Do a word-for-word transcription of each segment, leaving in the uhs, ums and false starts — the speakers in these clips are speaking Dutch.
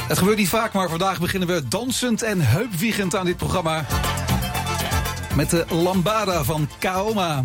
Het gebeurt niet vaak, maar vandaag beginnen we dansend en heupwiegend aan dit programma. Met de Lambada van Kaoma.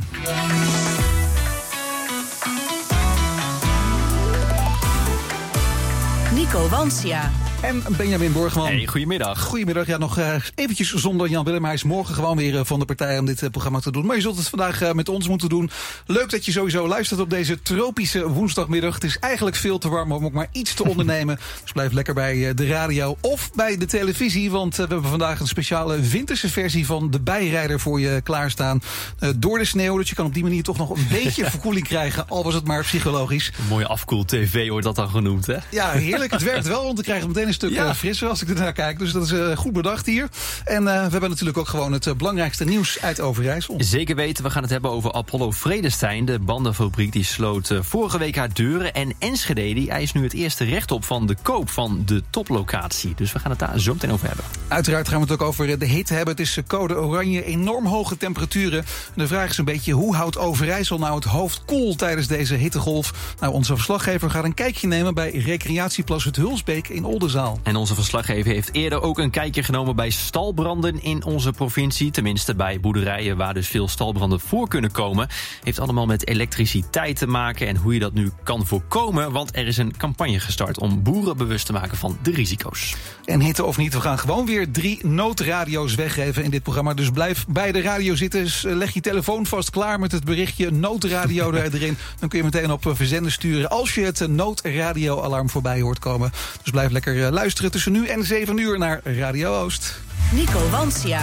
Nico Wansia. En Benjamin Borgman. Hey, goedemiddag. Goedemiddag. Ja, nog uh, eventjes zonder Jan Willem. Hij is morgen gewoon weer uh, van de partij om dit uh, programma te doen. Maar je zult het vandaag uh, met ons moeten doen. Leuk dat je sowieso luistert op deze tropische woensdagmiddag. Het is eigenlijk veel te warm om ook maar iets te ondernemen. Dus blijf lekker bij uh, de radio of bij de televisie. Want uh, we hebben vandaag een speciale winterse versie van de bijrijder voor je klaarstaan. Uh, door de sneeuw. Dus je kan op die manier toch nog een beetje verkoeling krijgen. Al was het maar psychologisch. Een mooie afkoel-tv wordt dat dan genoemd, hè? Ja, heerlijk. Het werkt wel, want we krijgen meteen een stuk ja. uh, frisser als ik ernaar kijk. Dus dat is uh, goed bedacht hier. En uh, we hebben natuurlijk ook gewoon het uh, belangrijkste nieuws uit Overijssel. Zeker weten, we gaan het hebben over Apollo Vredestein. De bandenfabriek die sloot uh, vorige week haar deuren. En Enschede die eist nu het eerste recht op van de koop van de toplocatie. Dus we gaan het daar zo meteen over hebben. Uiteraard gaan we het ook over de hitte hebben. Het is code oranje, enorm hoge temperaturen. En de vraag is een beetje, hoe houdt Overijssel nou het hoofd koel tijdens deze hittegolf? Nou, onze verslaggever gaat een kijkje nemen bij recreatieplas het Hulsbeek in Oldenzaal. En onze verslaggever heeft eerder ook een kijkje genomen bij stalbranden in onze provincie. Tenminste bij boerderijen waar dus veel stalbranden voor kunnen komen. Heeft allemaal met elektriciteit te maken en hoe je dat nu kan voorkomen. Want er is een campagne gestart om boeren bewust te maken van de risico's. En hitte of niet, we gaan gewoon weer drie noodradio's weggeven in dit programma. Dus blijf bij de radio zitten. Leg je telefoon vast klaar met het berichtje noodradio erin. Dan kun je meteen op verzenden sturen als je het noodradioalarm voorbij hoort komen. Dus blijf lekker luisteren tussen nu en zeven uur naar Radio Oost. Nico Wansia.